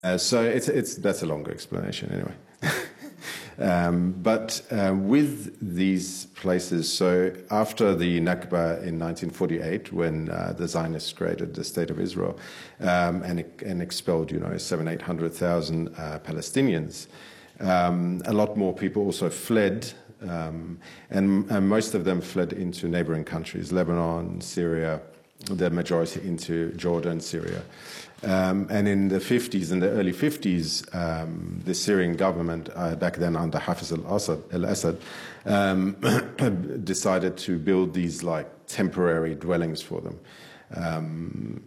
So that's a longer explanation anyway. But with these places, so after the Nakba in 1948, when the Zionists created the State of Israel and expelled, 700,000-800,000 Palestinians, a lot more people also fled, and most of them fled into neighboring countries, Lebanon, Syria, the majority into Jordan, Syria. And in the 50s, in the early 50s, the Syrian government, back then under Hafiz al-Assad, decided to build these like temporary dwellings for them.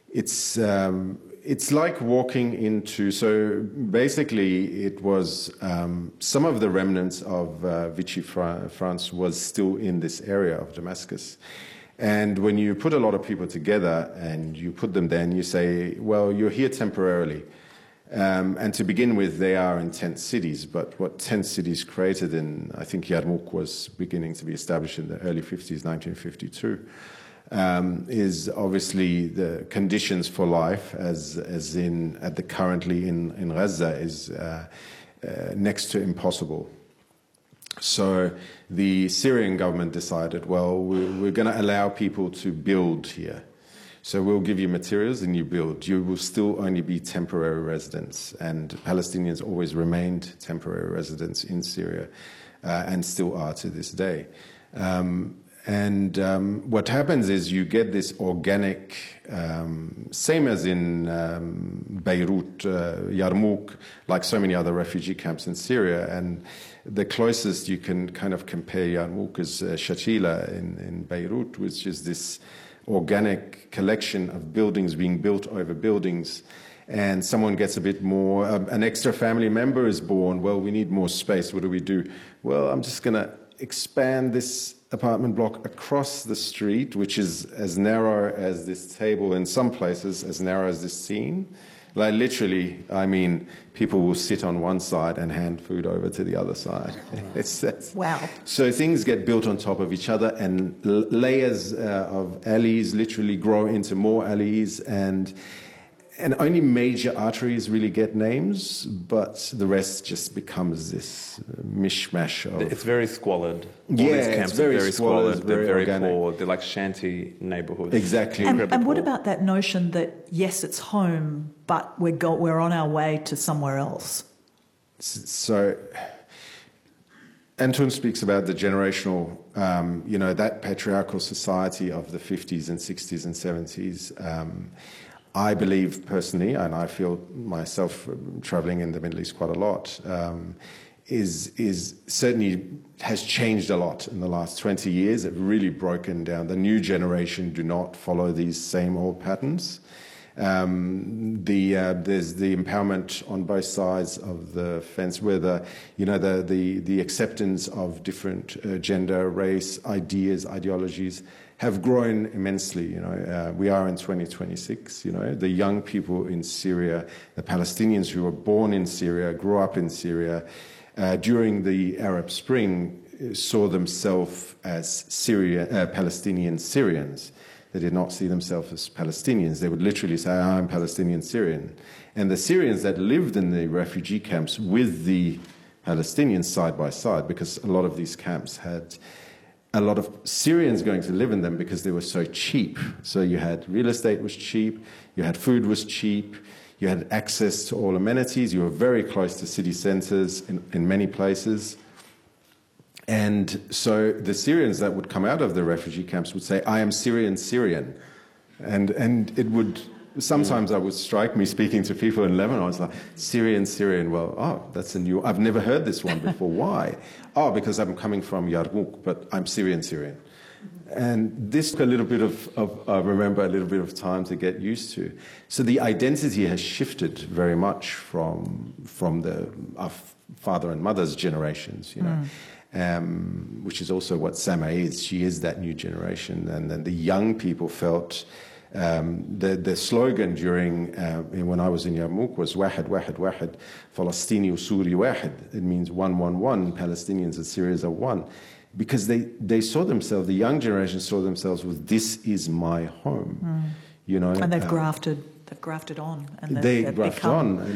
It's like walking into, so basically it was some of the remnants of Vichy France was still in this area of Damascus. And when you put a lot of people together and you put them there and you say, well, you're here temporarily. And to begin with, they are in tent cities. But what tent cities created in, I think Yarmouk was beginning to be established in the early 50s, 1952, is obviously the conditions for life, as in currently in Gaza, is next to impossible. So the Syrian government decided, well, we're going to allow people to build here. So we'll give you materials and you build. You will still only be temporary residents. And Palestinians always remained temporary residents in Syria and still are to this day. What happens is you get this organic, same as in Beirut, Yarmouk, like so many other refugee camps in Syria. And the closest you can kind of compare Yarmouk is Shatila in Beirut, which is this organic collection of buildings being built over buildings. And someone gets a bit more, an extra family member is born. Well, we need more space. What do we do? Well, I'm just going to expand this apartment block across the street, which is as narrow as this table, in some places as narrow as this scene. Like literally, I mean, people will sit on one side and hand food over to the other side. Wow. So things get built on top of each other, and layers of alleys literally grow into more alleys, and only major arteries really get names, but the rest just becomes this mishmash of... It's very squalid. All these camps it's very squalid. They're very organic. poor. They're like shanty neighborhoods. Exactly. And what about that notion that, yes, it's home, but we're on our way to somewhere else? So Anton speaks about the generational, that patriarchal society of the 50s and 60s and 70s. I believe personally, and I feel myself traveling in the Middle East quite a lot, is certainly has changed a lot in the last 20 years. It's really broken down. The new generation do not follow these same old patterns. There's the empowerment on both sides of the fence, where the acceptance of different gender, race, ideas, ideologies have grown immensely. We are in 2026. The young people in Syria, the Palestinians who were born in Syria, grew up in Syria, during the Arab Spring, saw themselves as Palestinian Syrians. They did not see themselves as Palestinians. They would literally say, I'm Palestinian Syrian. And the Syrians that lived in the refugee camps with the Palestinians side by side, because a lot of these camps had a lot of Syrians going to live in them because they were so cheap. So you had real estate was cheap, you had food was cheap, you had access to all amenities, you were very close to city centers in many places. And so the Syrians that would come out of the refugee camps would say, I am Syrian. And it would, sometimes I would strike me speaking to people in Lebanon, I was like, Syrian, well, that's a new, I've never heard this one before. Why? Oh, because I'm coming from Yarmouk, but I'm Syrian. And this took a little bit I remember a little bit of time to get used to. So the identity has shifted very much from our father and mother's generations, which is also what Sama is. She is that new generation. And then the young people felt the slogan during when I was in Yarmouk was Wahid, Wahid, Wahid, Falastini Usuri Wahid. It means 111, Palestinians and Syrians are one. Because they saw themselves, the young generation saw themselves with, this is my home. And they've grafted on. And they grafted on.